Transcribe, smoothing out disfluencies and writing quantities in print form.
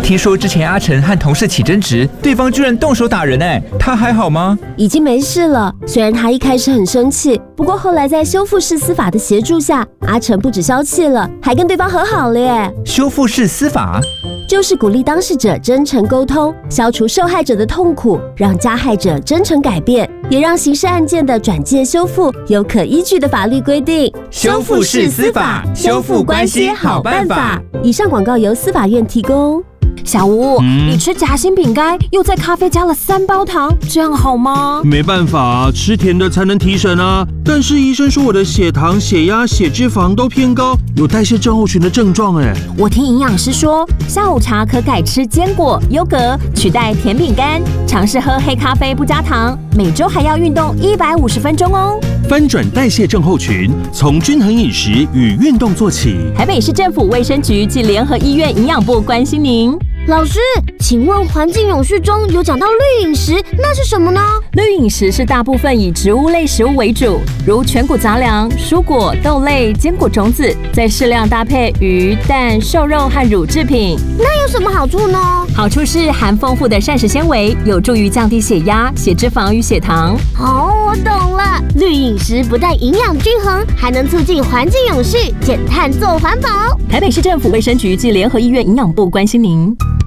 听说之前阿成和同事起争执，对方居然动手打人他还好吗？ 已经没事了。虽然他一开始很生气，不过后来在修复式司法的协助下，阿成不止消气了，还跟对方和好了耶。 修复式司法就是鼓励当事者真诚沟通，消除受害者的痛苦，让加害者真诚改变，也让刑事案件的转介修复有可依据的法律规定。 修复式司法，修复关系好办法。 以上广告由司法院提供。 小吴，你吃夹心饼干，又在咖啡加了3包糖，这样好吗？ 没办法，吃甜的才能提神啊。但是医生说我的血糖、血压、血脂肪都偏高，有代谢症候群的症状我听营养师说，下午茶可改吃坚果、优格，取代甜饼干，尝试喝黑咖啡不加糖，每周还要运动150分钟哦。 翻转代谢症候群，从均衡饮食与运动做起。 台北市政府卫生局及联合医院营养部关心您。 老师，请问环境永续中有讲到绿饮食，那是什么呢？ 绿饮食是大部分以植物类食物为主，如全谷杂粮、蔬果、豆类、坚果种子，再适量搭配鱼、蛋、瘦肉和乳制品。 那有什么好处呢？ 好处是含丰富的膳食纤维，有助于降低血压、血脂肪与血糖。 我懂了。绿饮食不但营养均衡，还能促进环境永续，减碳做环保。 台北市政府卫生局及联合医院营养部关心您。